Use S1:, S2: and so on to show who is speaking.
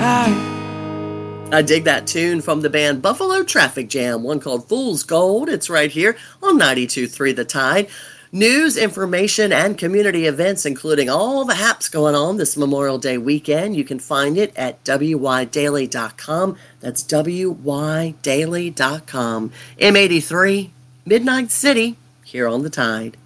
S1: Tide.
S2: I dig that tune from the band Buffalo Traffic Jam, one called Fool's Gold. It's right here on 92.3 The Tide. News, information, and community events, including all the haps going on this Memorial Day weekend. You can find it at wydaily.com. That's wydaily.com. M83, Midnight City, here on The Tide.